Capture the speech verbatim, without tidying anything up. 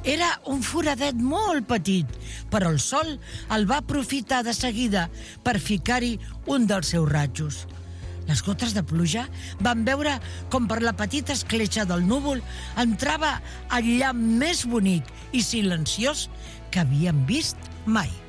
Era un foradet molt petit, però el sol el va aprofitar de seguida per ficar-hi un dels seus ratjos. Les gotes de pluja van veure com per la petita escletxa del núvol entrava el llamp més bonic i silenciós que havien vist mai.